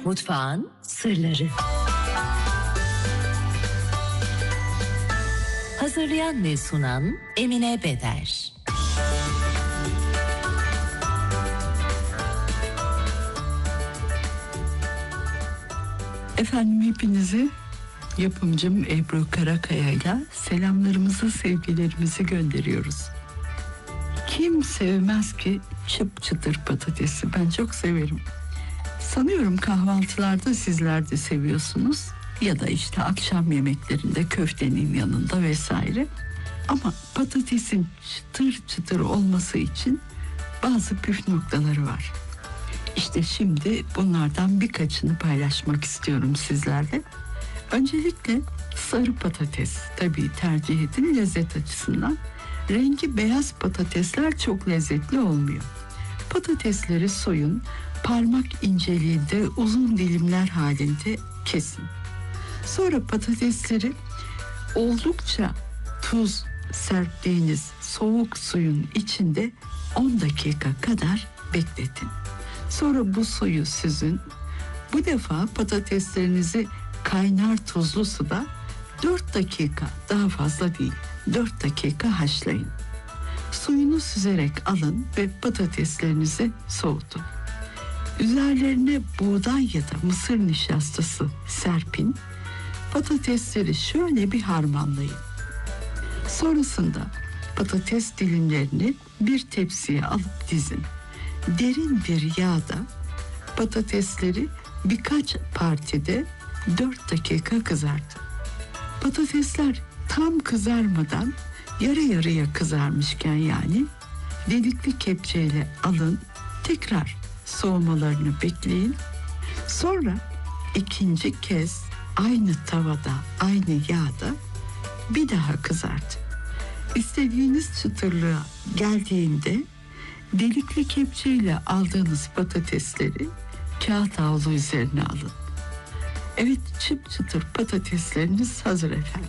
Mutfağın sırları. Hazırlayan ve sunan Emine Beder. Efendim hepinize yapımcım Ebru Karakaya'yla selamlarımızı, sevgilerimizi gönderiyoruz. Kim sevmez ki çıp çıtır patatesi? Ben çok severim. Sanıyorum kahvaltılarda sizler de seviyorsunuz. Ya da işte akşam yemeklerinde köftenin yanında vesaire. Ama patatesin çıtır çıtır olması için bazı püf noktaları var. İşte şimdi bunlardan birkaçını paylaşmak istiyorum sizlerle. Öncelikle sarı patates tabii tercih edin lezzet açısından. Rengi beyaz patatesler çok lezzetli olmuyor. Patatesleri soyun, parmak inceliğinde uzun dilimler halinde kesin. Sonra patatesleri oldukça tuz serptiğiniz soğuk suyun içinde 10 dakika kadar bekletin. Sonra bu suyu süzün. Bu defa patateslerinizi kaynar tuzlu suda 4 dakika, daha fazla değil, 4 dakika haşlayın. Suyunu süzerek alın ve patateslerinizi soğutun. Üzerlerine buğday ya da mısır nişastası serpin. Patatesleri şöyle bir harmanlayın. Sonrasında patates dilimlerini bir tepsiye alıp dizin. Derin bir yağda patatesleri birkaç partide 4 dakika kızartın. Patatesler tam kızarmadan yarı yarıya kızarmışken yani delikli kepçeyle alın, tekrar soğumalarını bekleyin. Sonra ikinci kez aynı tavada, aynı yağda bir daha kızartın. İstediğiniz çıtırlığa geldiğinde delikli kepçeyle aldığınız patatesleri kağıt havlu üzerine alın. Evet, çıp çıtır patatesleriniz hazır efendim.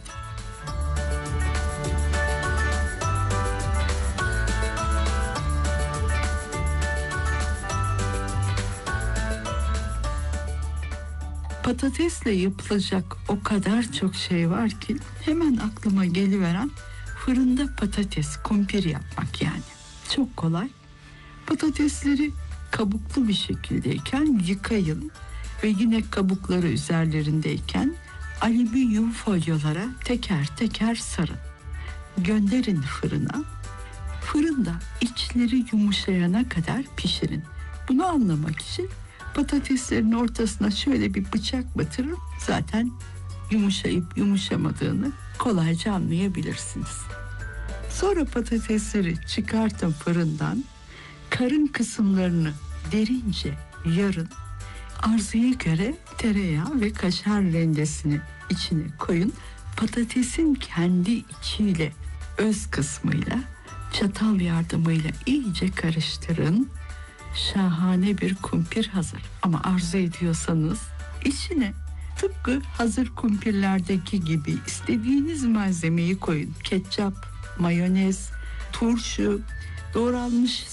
Patatesle yapılacak o kadar çok şey var ki hemen aklıma geliveren fırında patates kumpir yapmak yani. Çok kolay. Patatesleri kabuklu bir şekildeyken yıkayın ve yine kabukları üzerlerindeyken alüminyum folyolara teker teker sarın. Gönderin fırına. Fırında içleri yumuşayana kadar pişirin. Bunu anlamak için patateslerin ortasına şöyle bir bıçak batırın. Zaten yumuşayıp yumuşamadığını kolayca anlayabilirsiniz. Sonra patatesleri çıkartın fırından. Karın kısımlarını derince yarın. Arzuya göre tereyağı ve kaşar rendesini içine koyun. Patatesin kendi içiyle, öz kısmıyla, çatal yardımıyla iyice karıştırın. Şahane bir kumpir hazır. Ama arzu ediyorsanız içine tıpkı hazır kumpirlerdeki gibi istediğiniz malzemeyi koyun. Ketçap, mayonez, turşu, doğranmış